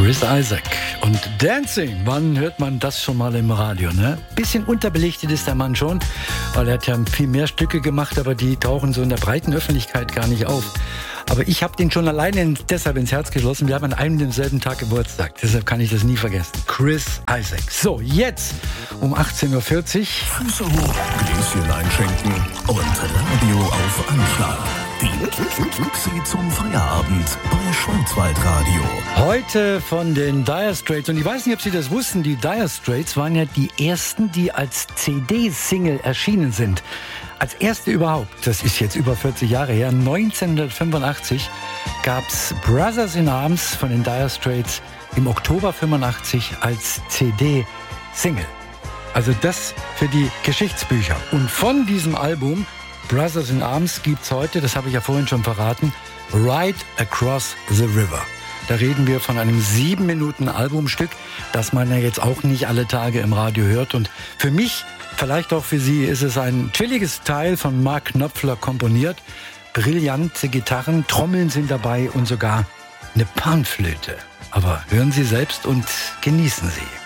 Chris Isaak und Dancing. Wann hört man das schon mal im Radio, ne? Bisschen unterbelichtet ist der Mann schon, weil er hat ja viel mehr Stücke gemacht, aber die tauchen so in der breiten Öffentlichkeit gar nicht auf. Aber ich habe den schon alleine deshalb ins Herz geschlossen. Wir haben an einem demselben Tag Geburtstag. Deshalb kann ich das nie vergessen. Chris Isaak. So, jetzt um 18.40 Uhr. Füße hoch, Gläschen einschenken und Radio auf Anschlag. Die Kicksi zum Feierabend bei Schwarzwaldradio. Heute von den Dire Straits. Und ich weiß nicht, ob Sie das wussten. Die Dire Straits waren ja die ersten, die als CD-Single erschienen sind. Als erste überhaupt, das ist jetzt über 40 Jahre her, 1985 gab's Brothers in Arms von den Dire Straits im Oktober 85 als CD-Single. Also das für die Geschichtsbücher. Und von diesem Album Brothers in Arms gibt's heute, das habe ich ja vorhin schon verraten, Ride Across the River. Da reden wir von einem 7 Minuten Albumstück, das man ja jetzt auch nicht alle Tage im Radio hört. Und für mich, vielleicht auch für Sie, ist es ein chilliges Teil von Mark Knopfler komponiert. Brillante Gitarren, Trommeln sind dabei und sogar eine Panflöte. Aber hören Sie selbst und genießen Sie.